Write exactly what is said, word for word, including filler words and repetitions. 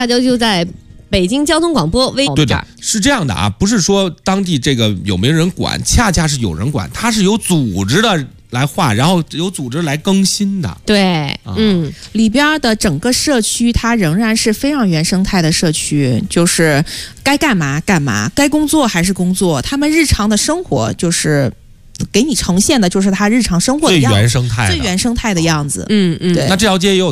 大家就在北京交通广播微对的，是这样的啊，不是说当地这个有没有人管，恰恰是有人管，它是有组织的来画，然后有组织来更新的。 对，啊、嗯， 里边的整个社区它仍然是非常原生态的社区，就是该干嘛干嘛，该工作还是工作，他们日常的生活就是给你呈现的就是他日常生活的样子， 最原生态的最原生态的样子。 嗯嗯， 对。 那这条街也有